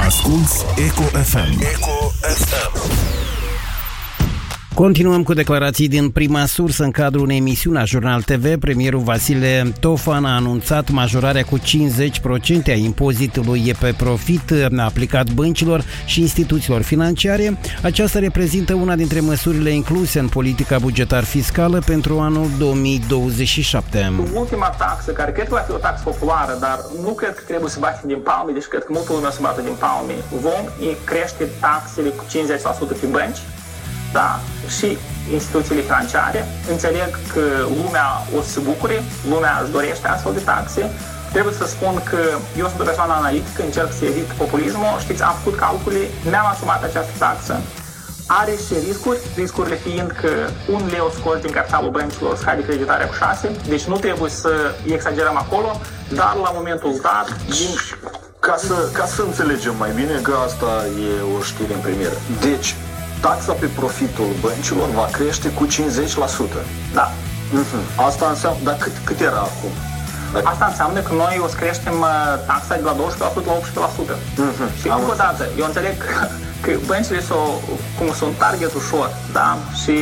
Asculți Eco FM. Eco FM. Continuăm cu declarații din Prima Sursă. În cadrul unei emisiuni a Jurnal TV, premierul Vasile Tofan a anunțat majorarea cu 50% a impozitului pe profit aplicat băncilor și instituțiilor financiare. Aceasta reprezintă una dintre măsurile incluse în politica bugetar-fiscală pentru anul 2027. Ultima taxă, care cred că va fi o taxă populară, dar nu cred că trebuie să batem din palme, deci cred că multă lume o să bată din palme. Vom crește taxele cu 50% pe bănci, da, și instituțiile financiare. Înțeleg că lumea o să se bucure, lumea își dorește astfel de taxe. Trebuie să spun că eu sunt o persoană analitică, încerc să evit populismul. Știți, am făcut calcule, mi-am asumat această taxă. Are și riscuri, riscurile fiind că 1 leu scos din capitalul băncilor scade creditarea cu 6, deci nu trebuie să exagerăm acolo, dar la momentul dat... Ca să înțelegem mai bine, că asta e o știre în premieră. Deci, taxa pe profitul băncilor va crește cu 50%. Da. Asta înseamnă... Dar cât era acum? Asta înseamnă că noi o să creștem taxa de la 12% la 18%. Și încă o dată, eu înțeleg că băncile sunt un target ușor, da? Și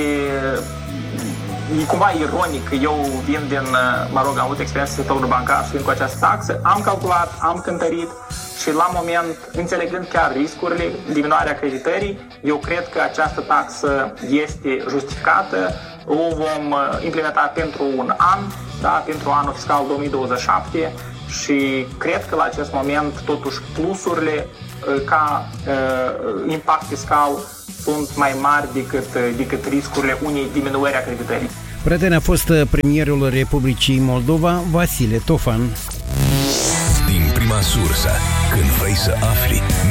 e cumva ironic că eu vin din, am avut experiență în sectorul bancar și vin cu această taxă, am calculat, am cântărit și la moment, înțelegând chiar riscurile, diminuarea creditării, eu cred că această taxă este justificată, o vom implementa pentru un an, da, pentru anul fiscal 2027 și cred că la acest moment totuși plusurile ca impact fiscal sunt mai mari decât riscurile unei diminuări a creditării. Prieten a fost premierul Republicii Moldova, Vasile Tofan. Din Prima Sursă, când vrei să afli